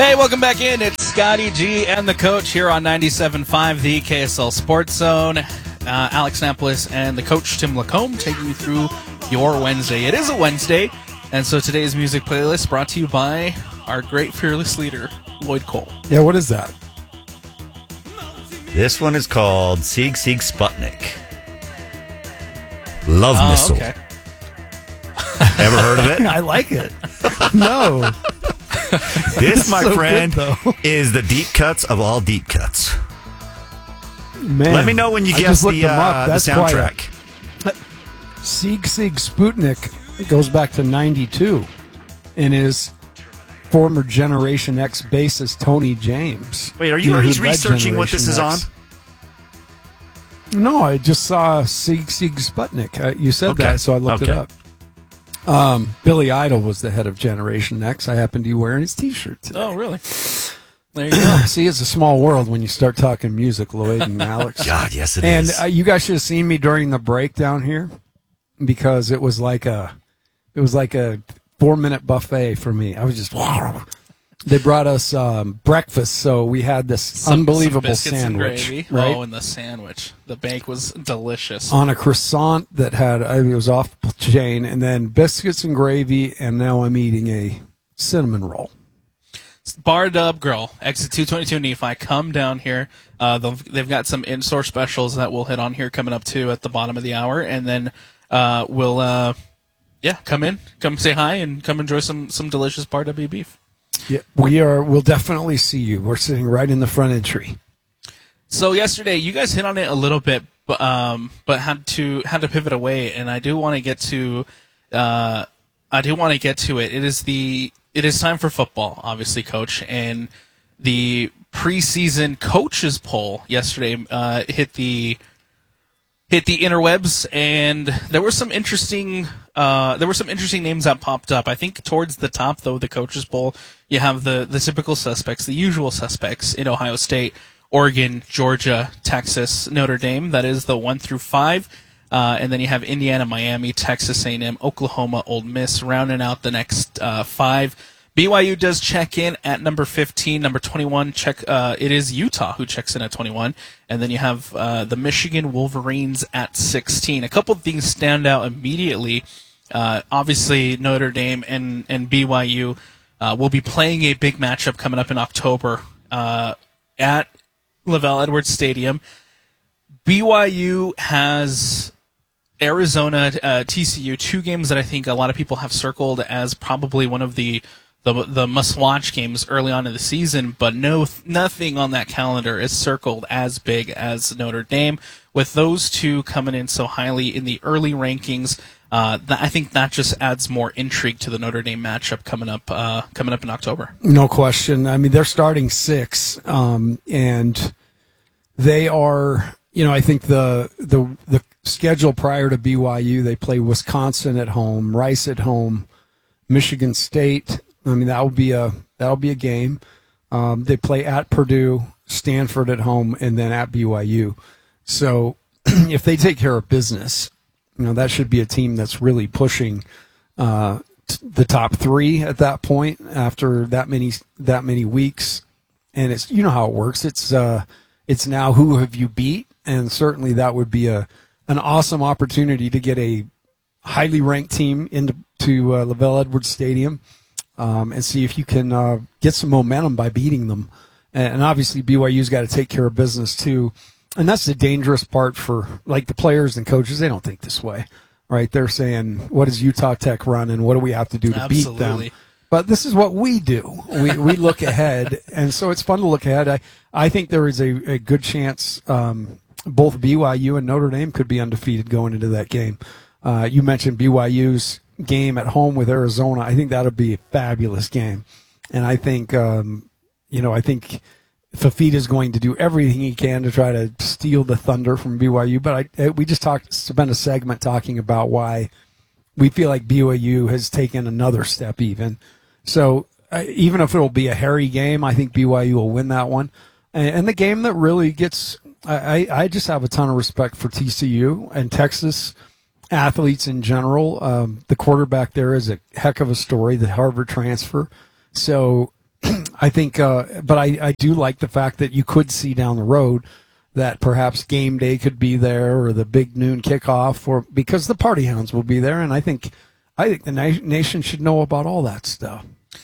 Hey, welcome back in. It's Scotty G and the coach here on 97.5, the KSL Sports Zone. Alex Napolis and the coach, Tim Lacombe, taking you through your Wednesday. It is a Wednesday, and so today's music playlist brought to you by our great fearless leader, Lloyd Cole. Yeah, what is that? This one is called Sieg Sieg Sputnik. Love Missile. Okay. Ever heard of it? I like it. No. This, my so friend, good, is the deep cuts of all deep cuts. Man, Let me know when you I guess just looked the them up. That's soundtrack. Sieg Sieg Sputnik goes back to 92 and is former Generation X bassist Tony James. Wait, are you already who led researching what this is Generation on? X. No, I just saw Sieg Sieg Sputnik. You said Okay. that, so I looked it Okay. up. Billy Idol was the head of Generation X. I happen to be wearing his T-shirt today. Oh, really? There you go. See, it's a small world when you start talking music, Lloyd and Alex. God, yes it And is. you guys should have seen me during the break down here because it was like a 4-minute buffet for me. I was just they brought us breakfast, so we had this unbelievable some biscuits sandwich, and gravy. right? Oh, and the sandwich. The bake was delicious. On a croissant that had it was off chain, and then biscuits and gravy, and now I'm eating a cinnamon roll. Bar Dub Grill, exit 222 Nephi. Come down here. They've got some in-store specials that we'll hit on here coming up too at the bottom of the hour, and then we'll come say hi, and come enjoy some delicious Bar W beef. Yeah, we'll definitely see you. We're sitting right in the front entry. So yesterday, you guys hit on it a little bit, but had to pivot away, and I do want to get to it. It is time for football, obviously, Coach, and the preseason coaches poll yesterday hit the interwebs, and there were some interesting names that popped up. I think towards the top, though, the coaches poll, you have the typical suspects, the usual suspects in Ohio State, Oregon, Georgia, Texas, Notre Dame. That is the 1 through 5. And then you have Indiana, Miami, Texas A&M, Oklahoma, Ole Miss, rounding out the next 5. BYU does check in at number 15. Number 21, it is Utah who checks in at 21. And then you have the Michigan Wolverines at 16. A couple of things stand out immediately. Obviously, Notre Dame and BYU will be playing a big matchup coming up in October at LaVell Edwards Stadium. BYU has Arizona, TCU, 2 games that I think a lot of people have circled as probably one of the must-watch games early on in the season, but nothing on that calendar is circled as big as Notre Dame. With those two coming in so highly in the early rankings, I think that just adds more intrigue to the Notre Dame matchup coming up in October. No question. I mean, they're starting 6, and they are. I think the schedule prior to BYU, they play Wisconsin at home, Rice at home, Michigan State. I mean, that'll be a game. They play at Purdue, Stanford at home, and then at BYU. So if they take care of business, that should be a team that's really pushing the top 3 at that point after that many weeks. And it's how it works. It's now who have you beat, and certainly that would be an awesome opportunity to get a highly ranked team into LaVell Edwards Stadium. And see if you can get some momentum by beating them. And obviously BYU's got to take care of business too. And that's the dangerous part for the players and coaches. They don't think this way, right? They're saying, what does Utah Tech run and what do we have to do to beat them? But this is what we do. We look ahead. And so it's fun to look ahead. I think there is a good chance both BYU and Notre Dame could be undefeated going into that game. You mentioned BYU's game at home with Arizona. I think that'll be a fabulous game, and I think I think Fafita is going to do everything he can to try to steal the thunder from BYU. But we just spent a segment talking about why we feel like BYU has taken another step even. So even if it'll be a hairy game, I think BYU will win that one. And the game that really gets, I just have a ton of respect for TCU and Texas athletes in general. The quarterback there is a heck of a story, the Harvard transfer. So I think, but I do like the fact that you could see down the road that perhaps game day could be there, or the big noon kickoff, or because the party hounds will be there, and I think the nation should know about all that stuff.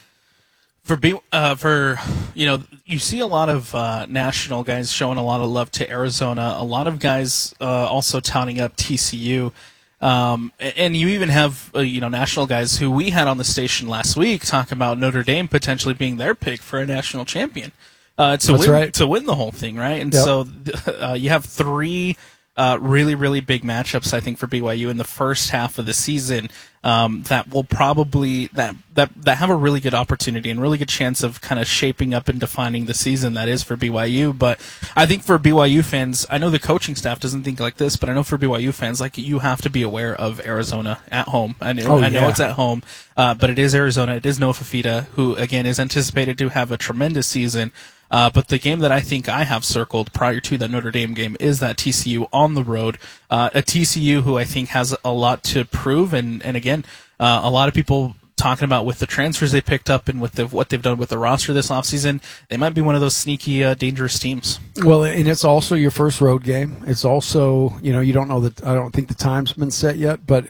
You see a lot of national guys showing a lot of love to Arizona. A lot of guys also touting up TCU. And you even have national guys who we had on the station last week talk about Notre Dame potentially being their pick for a national champion to win the whole thing, right? And so you have three really, really big matchups, I think, for BYU in the first half of the season that will probably that have a really good opportunity and really good chance of kind of shaping up and defining the season that is for BYU. But I think for BYU fans, I know the coaching staff doesn't think like this, but I know for BYU fans, like, you have to be aware of Arizona at home. I know it's at home, but it is Arizona. It is Noah Fifita, who again is anticipated to have a tremendous season. But the game that I think I have circled prior to the Notre Dame game is that TCU on the road. A TCU who I think has a lot to prove, and again, a lot of people talking about with the transfers they picked up and with what they've done with the roster this offseason, they might be one of those sneaky, dangerous teams. Well, and it's also your first road game. It's also, you don't know that. I don't think the time's been set yet, but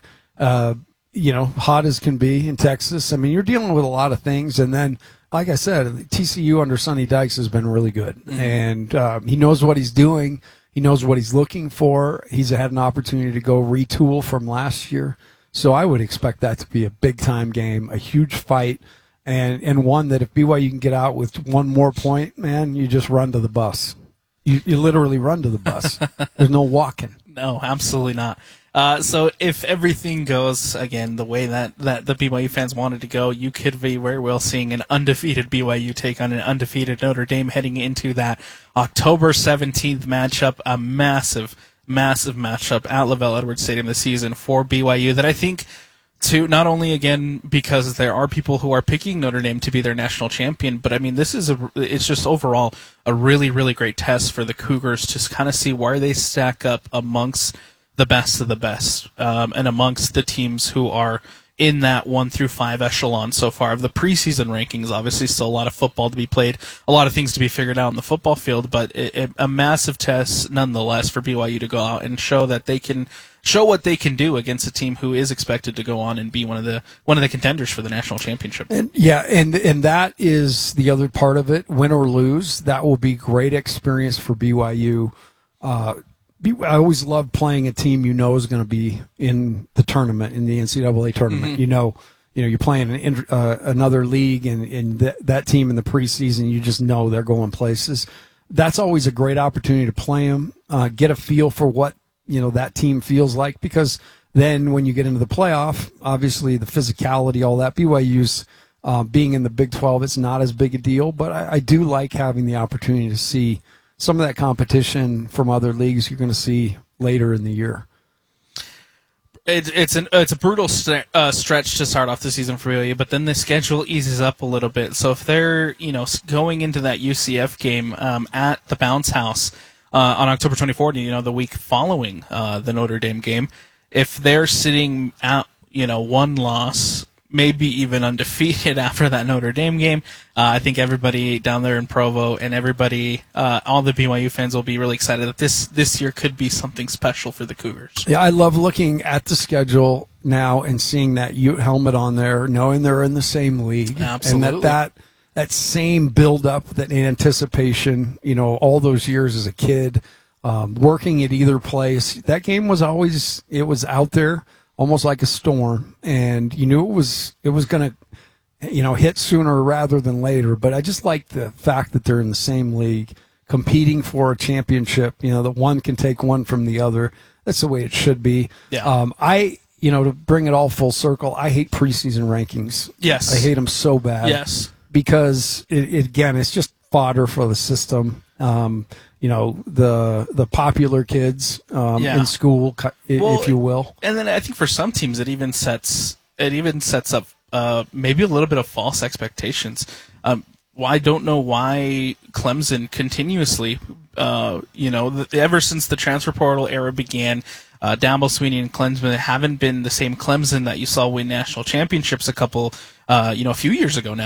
hot as can be in Texas. I mean, you're dealing with a lot of things, and then, like I said, TCU under Sonny Dykes has been really good, and he knows what he's doing. He knows what he's looking for. He's had an opportunity to go retool from last year, so I would expect that to be a big-time game, a huge fight, and one that if BYU can get out with one more point, man, you just run to the bus. You literally run to the bus. There's no walking. No, absolutely not. So if everything goes, again, the way that the BYU fans wanted to go, you could very well seeing an undefeated BYU take on an undefeated Notre Dame heading into that October 17th matchup, a massive, massive matchup at LaVell Edwards Stadium this season for BYU that I think, to not only, again, because there are people who are picking Notre Dame to be their national champion, but I mean, it's just overall a really, really great test for the Cougars to kind of see where they stack up amongst the best of the best, and amongst the teams who are in that 1 through 5 echelon so far of the preseason rankings. Obviously, still a lot of football to be played, a lot of things to be figured out in the football field, but a massive test nonetheless for BYU to go out and show that they can show what they can do against a team who is expected to go on and be one of the contenders for the national championship. And that is the other part of it. Win or lose, that will be great experience for BYU. I always love playing a team is going to be in the tournament, in the NCAA tournament. Mm-hmm. You're playing another league, and that team in the preseason, you just know they're going places. That's always a great opportunity to play them, get a feel for what that team feels like, because then when you get into the playoff, obviously the physicality, all that, BYU's being in the Big 12, it's not as big a deal, but I do like having the opportunity to see some of that competition from other leagues you're going to see later in the year. It's a brutal stretch to start off the season for BYU, but then the schedule eases up a little bit. So if they're going into that UCF game at the Bounce House on October 24th, the week following the Notre Dame game, if they're sitting at one loss, maybe even undefeated after that Notre Dame game, I think everybody down there in Provo and everybody, all the BYU fans will be really excited that this year could be something special for the Cougars. Yeah, I love looking at the schedule now and seeing that Ute helmet on there, knowing they're in the same league. Absolutely. And that same build-up, that anticipation, all those years as a kid, working at either place. That game was always, it was out there, almost like a storm, and you knew it was going to, hit sooner rather than later. But I just like the fact that they're in the same league, competing for a championship. That one can take one from the other. That's the way it should be. Yeah. To bring it all full circle, I hate preseason rankings. Yes. I hate them so bad. Yes. Because it's just fodder for the system. The popular kids in school, if you will. And then I think for some teams it even sets up maybe a little bit of false expectations. I don't know why Clemson continuously, ever since the transfer portal era began, Dabo Swinney and Clemson haven't been the same Clemson that you saw win national championships a few years ago now.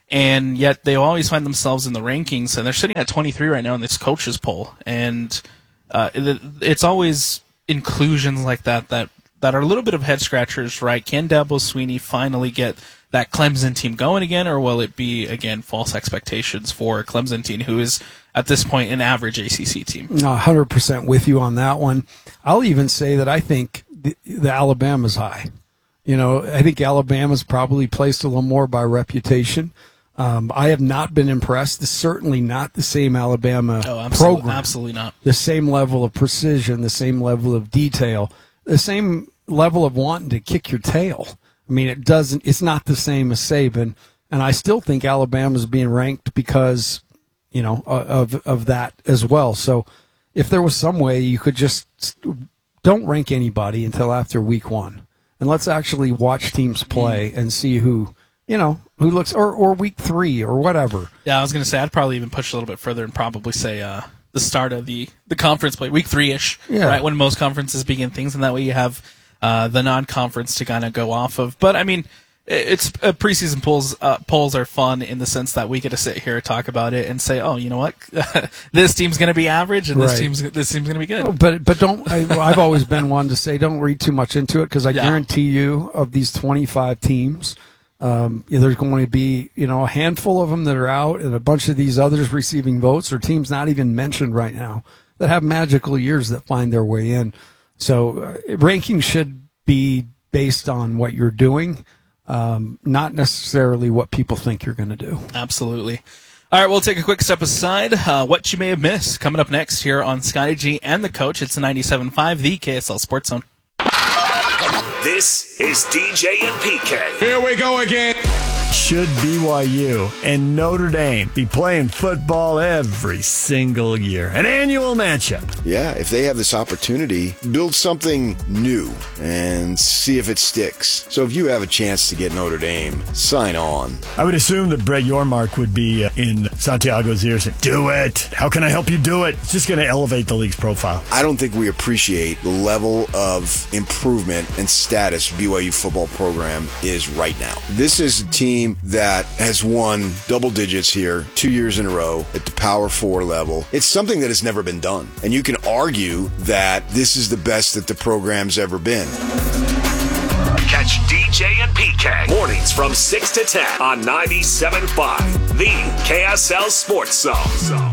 and yet they always find themselves in the rankings, and they're sitting at 23 right now in this coaches poll. And it's always inclusions like that are a little bit of head scratchers, right? Can Dabo Swinney finally get that Clemson team going again, or will it be, again, false expectations for a Clemson team who is, at this point, an average ACC team? 100% with you on that one. I'll even say that I think the Alabama's high. I think Alabama's probably placed a little more by reputation. I have not been impressed. It's certainly not the same Alabama program. Absolutely not. The same level of precision, the same level of detail, the same level of wanting to kick your tail. I mean, it's not the same as Saban. And I still think Alabama's being ranked because, of that as well. So if there was some way you could just don't rank anybody until after week 1. And let's actually watch teams play and see who looks, or week 3 or whatever. Yeah, I was going to say, I'd probably even push a little bit further and probably say the start of the conference play, week 3-ish, right, when most conferences begin things, and that way you have the non-conference to kind of go off of. But, I mean, it's preseason polls are fun in the sense that we get to sit here and talk about it and say, oh, you know what, this team's going to be average and this team's going to be good. But don't. I've always been one to say don't read too much into it, because I guarantee you, of these 25 teams, there's going to be a handful of them that are out, and a bunch of these others receiving votes, or teams not even mentioned right now that have magical years that find their way in. So ranking should be based on what you're doing, not necessarily what people think you're going to do. Absolutely. All right, we'll take a quick step aside. What you may have missed coming up next here on Scotty G and the Coach. It's the 97.5, the KSL Sports Zone. This is DJ and PK. Here we go again. Should BYU and Notre Dame be playing football every single year? An annual matchup. Yeah, if they have this opportunity, build something new and see if it sticks. So if you have a chance to get Notre Dame, sign on. I would assume that Brett Yormark would be in Santiago's ear saying, do it. How can I help you do it? It's just going to elevate the league's profile. I don't think we appreciate the level of improvement and status BYU football program is right now. This is a team that has won double digits here 2 years in a row at the Power 4 level. It's something that has never been done. And you can argue that this is the best that the program's ever been. Catch DJ and PK mornings from 6 to 10 on 97.5, the KSL Sports Zone.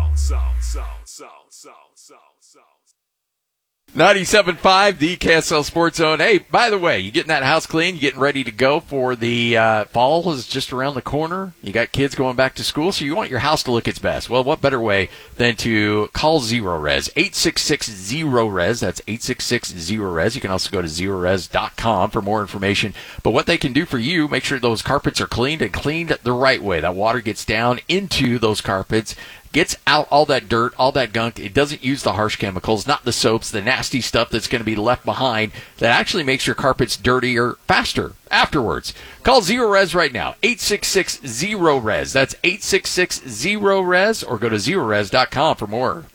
97.5, the KSL Sports Zone. Hey, by the way, you getting that house clean? You getting ready to go for the fall is just around the corner. You got kids going back to school, so you want your house to look its best. Well, what better way than to call Zero-Res, 866-ZERO-RES. That's 866-ZERO-RES. You can also go to zerores.com for more information. But what they can do for you, make sure those carpets are cleaned and cleaned the right way. That water gets down into those carpets, gets out all that dirt, all that gunk. It doesn't use the harsh chemicals, not the soaps, the nasty stuff that's going to be left behind that actually makes your carpets dirtier faster afterwards. Call Zero-Res right now, 866-ZERO-RES. That's 866-ZERO-RES, or go to zerores.com for more.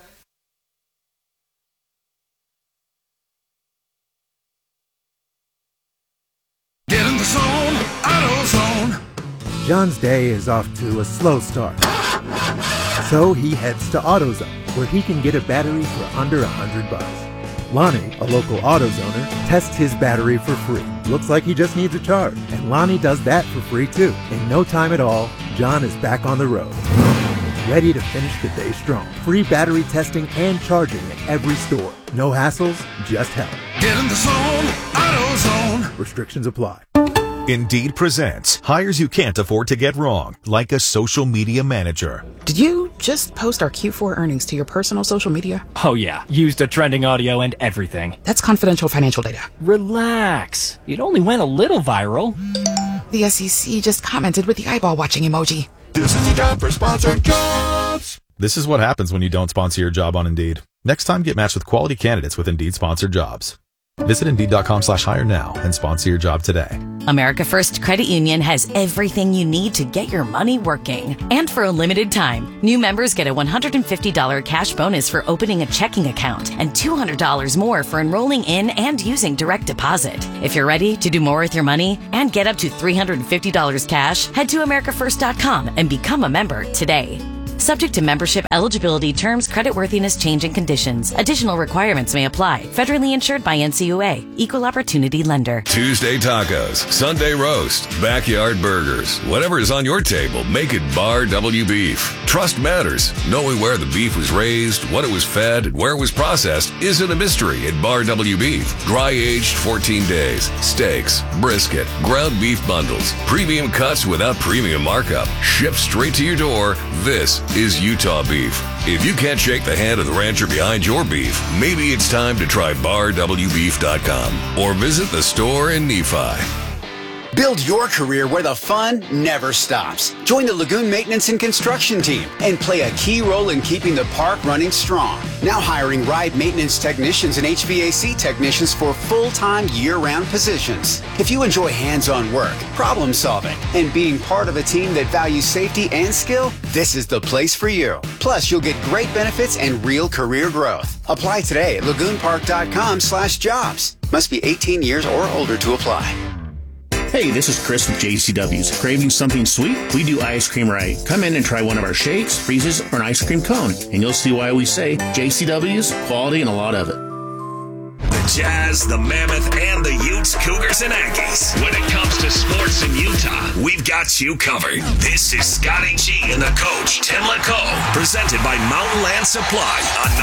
Get in the zone, AutoZone. John's day is off to a slow start. So he heads to AutoZone, where he can get a battery for under $100. Lonnie, a local AutoZoner, tests his battery for free. Looks like he just needs a charge, and Lonnie does that for free too. In no time at all, John is back on the road, ready to finish the day strong. Free battery testing and charging at every store. No hassles, just help. Get in the zone, AutoZone. Restrictions apply. Indeed presents hires you can't afford to get wrong, like a social media manager. Did you just post our Q4 earnings to your personal social media? Oh yeah, used a trending audio and everything. That's confidential financial data. Relax. It only went a little viral. The SEC just commented with the eyeball watching emoji. This is the time for sponsored jobs. This is what happens when you don't sponsor your job on Indeed. Next time, get matched with quality candidates with Indeed sponsored jobs. Visit Indeed.com/hire now and sponsor your job today. America First Credit Union has everything you need to get your money working. And for a limited time, new members get a $150 cash bonus for opening a checking account and $200 more for enrolling in and using direct deposit. If you're ready to do more with your money and get up to $350 cash, head to AmericaFirst.com and become a member today. Subject to membership, eligibility, terms, creditworthiness, change, and conditions. Additional requirements may apply. Federally insured by NCUA. Equal Opportunity Lender. Tuesday tacos, Sunday roast, backyard burgers. Whatever is on your table, make it Bar W Beef. Trust matters. Knowing where the beef was raised, what it was fed, and where it was processed isn't a mystery at Bar W Beef. Dry aged 14 days. Steaks, brisket, ground beef bundles, premium cuts without premium markup. Shipped straight to your door. This is Utah beef. If you can't shake the hand of the rancher behind your beef, maybe it's time to try BarWBeef.com or visit the store in Nephi. Build your career where the fun never stops. Join the Lagoon Maintenance and Construction team and play a key role in keeping the park running strong. Now hiring ride maintenance technicians and HVAC technicians for full-time year-round positions. If you enjoy hands-on work, problem solving, and being part of a team that values safety and skill, this is the place for you. Plus, you'll get great benefits and real career growth. Apply today at lagoonpark.com/jobs. Must be 18 years or older to apply. Hey, this is Chris with JCW's. Craving something sweet? We do ice cream right. Come in and try one of our shakes, freezes, or an ice cream cone, and you'll see why we say JCW's, quality and a lot of it. The Jazz, the Mammoth, and the Utes, Cougars, and Aggies. When it comes to sports in Utah, we've got you covered. This is Scotty G and the coach, Tim LeCaux, presented by Mountain Land Supply on